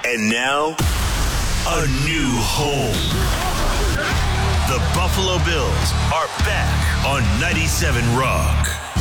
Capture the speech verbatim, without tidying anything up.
And now, a new home. The Buffalo Bills are back on ninety-seven Rock.